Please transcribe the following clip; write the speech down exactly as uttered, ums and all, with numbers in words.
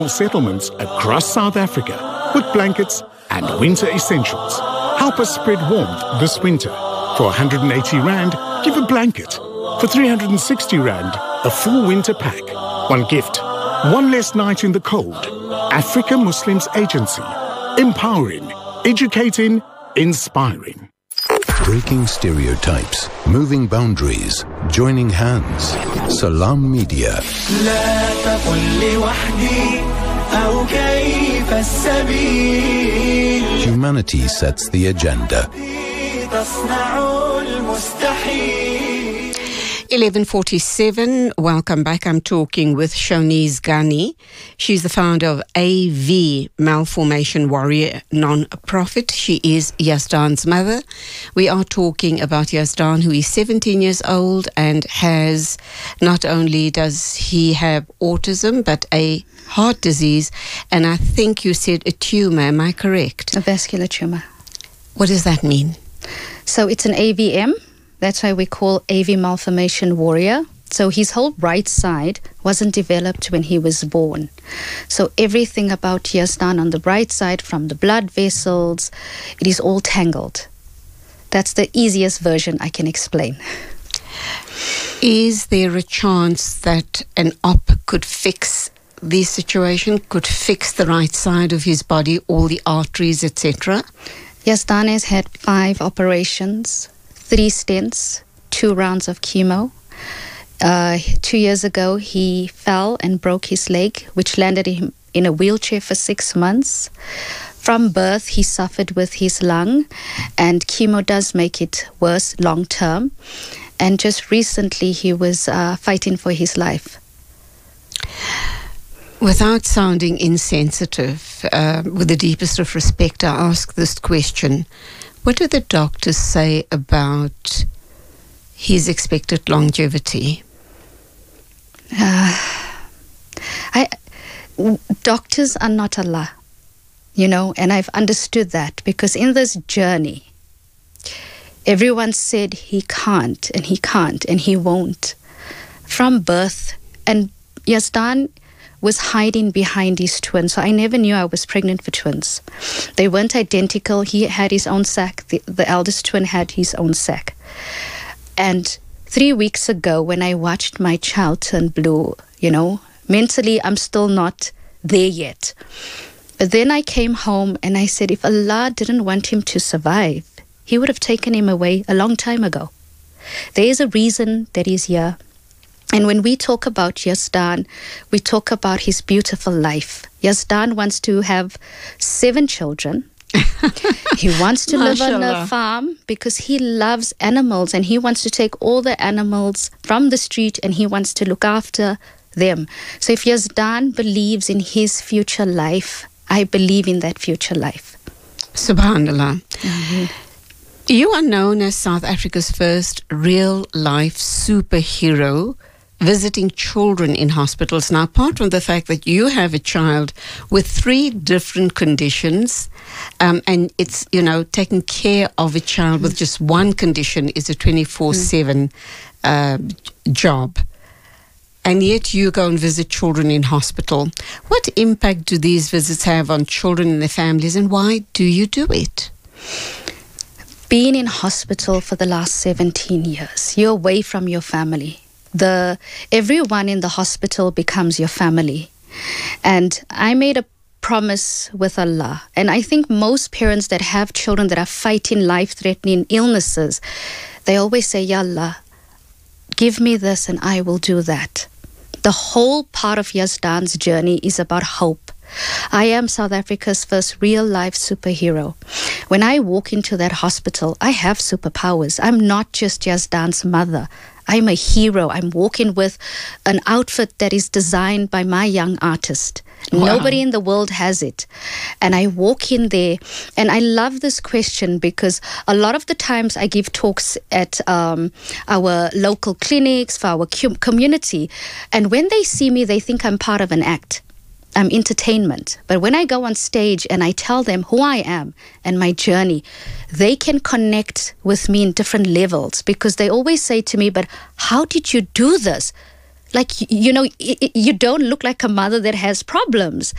settlements across South Africa with blankets and winter essentials. Help us spread warmth this winter. For one hundred eighty rand, give a blanket. For three hundred sixty rand, a full winter pack. One gift, one less night in the cold. Africa Muslims Agency. Empowering, educating, inspiring. Breaking stereotypes, moving boundaries, joining hands. Salam Media. Humanity sets the agenda. eleven forty-seven, welcome back. I'm talking with Shonice Ghani. She's the founder of A V Malformation Warrior non-profit. She is Yazdan's mother. We are talking about Yazdan, who is seventeen years old and has, not only does he have autism, but a heart disease, and I think you said a tumor, am I correct? A vascular tumor. What does that mean? So it's an A V M. That's why we call A V Malformation Warrior. So his whole right side wasn't developed when he was born. So everything about Yazdan on the right side, from the blood vessels, it is all tangled. That's the easiest version I can explain. Is there a chance that an op could fix the situation, could fix the right side of his body, all the arteries, et cetera? Yazdan has had five operations, three stents, two rounds of chemo. Uh, two years ago, he fell and broke his leg, which landed him in a wheelchair for six months. From birth, he suffered with his lung, and chemo does make it worse long term. And just recently, he was uh, fighting for his life. Without sounding insensitive, uh, with the deepest of respect, I ask this question. What do the doctors say about his expected longevity? Uh, I, doctors are not Allah, you know, and I've understood that because in this journey, everyone said he can't and he can't and he won't. From birth, and Yazdan was hiding behind his twins. So I never knew I was pregnant for twins. They weren't identical. He had his own sac. The, the eldest twin had his own sac. And three weeks ago, when I watched my child turn blue, you know, mentally I'm still not there yet. But then I came home and I said, if Allah didn't want him to survive, he would have taken him away a long time ago. There is a reason that he's here. And when we talk about Yazdan, we talk about his beautiful life. Yazdan wants to have seven children. He wants to live on a farm because he loves animals and he wants to take all the animals from the street and he wants to look after them. So if Yazdan believes in his future life, I believe in that future life. Subhanallah. Mm-hmm. You are known as South Africa's first real-life superhero visiting children in hospitals. Now, apart from the fact that you have a child with three different conditions, um, and it's, you know, taking care of a child mm. with just one condition is a twenty-four seven mm. uh, job. And yet you go and visit children in hospital. What impact do these visits have on children and their families, and why do you do it? Being in hospital for the last seventeen years, you're away from your family. The everyone in the hospital becomes your family. And I made a promise with Allah. And I think most parents that have children that are fighting life-threatening illnesses, they always say, Ya Allah, give me this and I will do that. The whole part of Yazdan's journey is about hope. I am South Africa's first real-life superhero. When I walk into that hospital, I have superpowers. I'm not just Yazdan's mother. I'm a hero. I'm walking with an outfit that is designed by my young artist. Wow. Nobody in the world has it. And I walk in there, and I love this question because a lot of the times I give talks at um, our local clinics for our community, and when they see me, they think I'm part of an act. I'm entertainment. But when I go on stage and I tell them who I am and my journey, they can connect with me in different levels because they always say to me, but how did you do this? like, you know, you don't look like a mother that has problems.